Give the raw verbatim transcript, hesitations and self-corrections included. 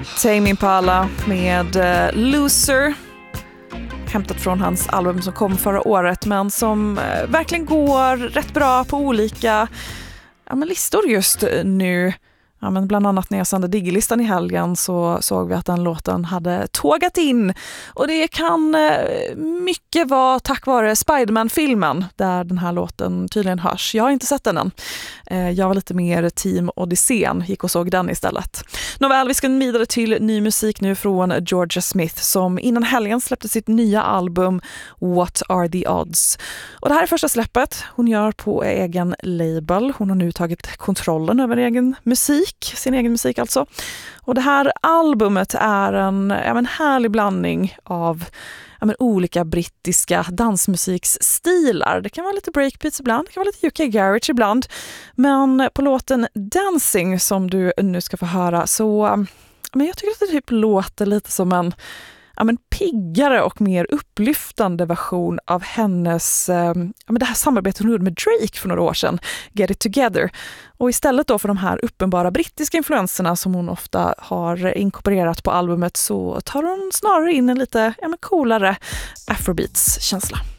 Tame Impala med uh, Loser, hämtat från hans album som kom förra året, men som uh, verkligen går rätt bra på olika ja, men listor just nu. Ja, men bland annat när jag sände Diggelistan i helgen så såg vi att den låten hade tågat in. Och det kan eh, mycket vara tack vare Spider-Man-filmen där den här låten tydligen hörs. Jag har inte sett den än. Eh, jag var lite mer team Odysseen, gick och såg den istället. Nåväl, vi ska vidare till ny musik nu från Georgia Smith som innan helgen släppte sitt nya album What Are The Odds. Och det här är första släppet hon gör på egen label. Hon har nu tagit kontrollen över egen musik. Sin egen musik alltså. Och det här albumet är en, ja, en härlig blandning av ja, men olika brittiska dansmusiksstilar. Det kan vara lite breakbeats ibland, det kan vara lite U K garage ibland. Men på låten Dancing som du nu ska få höra så men jag tycker att det typ låter lite som en ja, men piggare och mer upplyftande version av hennes eh, ja, men det här samarbetet hon gjorde med Drake för några år sedan, Get It Together. Och istället då för de här uppenbara brittiska influenserna som hon ofta har inkorporerat på albumet så tar hon snarare in en lite ja, men coolare Afrobeats-känsla.